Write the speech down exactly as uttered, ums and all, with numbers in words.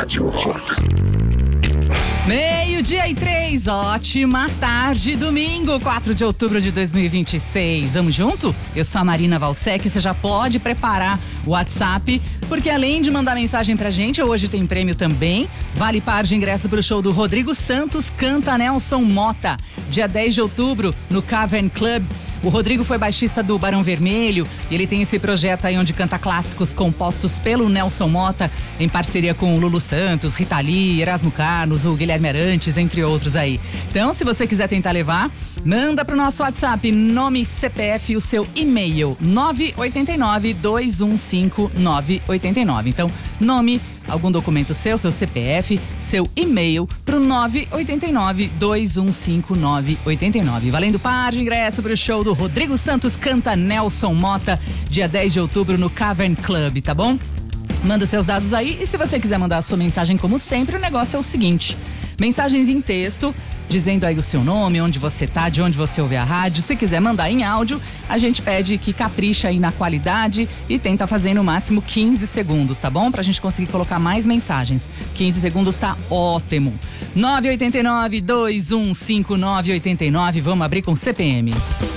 Rádio Rock. Meio-dia e três, ótima tarde, domingo, quatro de outubro de dois mil e vinte e seis. Vamos junto? Eu sou a Marina Valsec, você já pode preparar o WhatsApp, porque além de mandar mensagem pra gente, hoje tem prêmio também. Vale par de ingresso pro show do Rodrigo Santos, canta Nelson Motta, dia dez de outubro, no Cavern Club. O Rodrigo foi baixista do Barão Vermelho e ele tem esse projeto aí onde canta clássicos compostos pelo Nelson Motta, em parceria com o Lulu Santos, Rita Lee, Erasmo Carlos, o Guilherme Arantes, entre outros aí. Então, se você quiser tentar levar, manda pro nosso WhatsApp, nome, C P F e o seu e-mail, nove oito nove, dois um cinco, nove oito nove. Então, nome, algum documento seu, seu C P F, seu e-mail pro nove oito nove, dois um cinco, nove oito nove. Valendo par de ingresso pro show do Rodrigo Santos canta Nelson Motta, dia dez de outubro no Cavern Club, tá bom? Manda os seus dados aí e se você quiser mandar a sua mensagem, como sempre, o negócio é o seguinte: mensagens em texto, dizendo aí o seu nome, onde você tá, de onde você ouve a rádio. Se quiser mandar em áudio, a gente pede que capricha aí na qualidade e tenta fazer no máximo quinze segundos, tá bom? Pra gente conseguir colocar mais mensagens. quinze segundos tá ótimo. nove oito nove, dois um cinco, nove oito nove, vamos abrir com C P M.